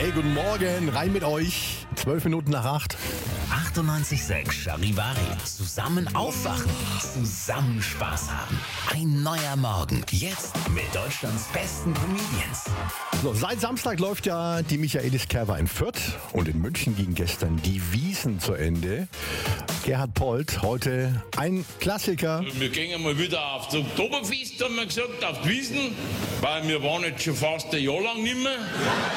Hey, guten Morgen, rein mit euch. 12 Minuten nach 8. 98.6 Charivari. Zusammen aufwachen, zusammen Spaß haben. Ein neuer Morgen. Jetzt mit Deutschlands besten Comedians. So, seit Samstag läuft ja die Michaelis Kerber in Fürth und in München ging gestern die Wiesn zu Ende. Gerhard Polt, heute ein Klassiker. Wir gehen mal wieder auf das Oktoberfest, haben wir gesagt, auf die Wiesn, weil wir waren jetzt schon fast ein Jahr lang nicht mehr.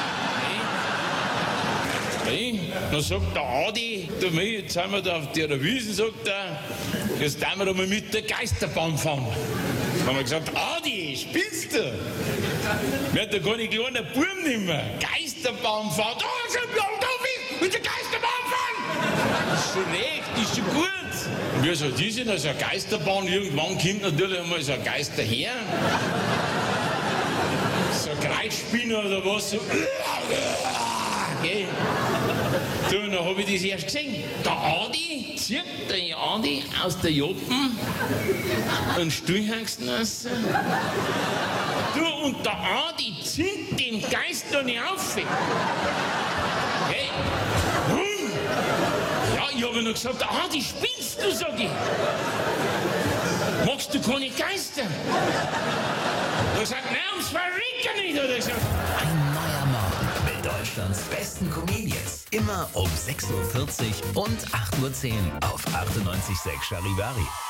Dann sagt der Adi, jetzt sind wir da auf der Wiesn, sagt er, jetzt tun wir da mal mit der Geisterbahn fahren. Dann haben wir gesagt, Adi, spielst du? Wir hatten da gar nicht kleiner Buben nicht mehr. Geisterbahn fahren, da ist ein Oktoberfest, mit der Geisterbahn fahren! Das ist schon recht, das ist schon gut. Und wir so, die sind also eine Geisterbahn, irgendwann kommt natürlich einmal so ein Geister her. So ein Kreisspinner oder was, so. Okay. Du, dann hab ich das erst gesehen. Der Adi zieht der Adi aus der Joppen einen Stuhlhangsten raus. Du, und der Adi zieht den Geist noch nicht auf. Hey. Ja, ich hab noch gesagt, Adi, spielst du, sag ich. Magst du keine Geister? Er sagt, nein, ums Verrecken nicht, hat er gesagt. Ein neuer Morgen mit Deutschlands besten Comedians. Immer um 6.40 Uhr und 8.10 Uhr auf 98.6 Charivari.